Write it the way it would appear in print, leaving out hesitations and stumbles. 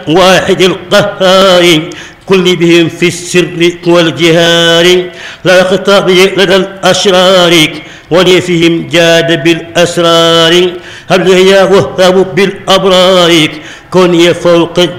واحد القهار كل بهم في السر والجهار لا خطاب لدى الأشرار ولي فيهم جاد بالأسرار هل هي وهب بالأبرار كن فوق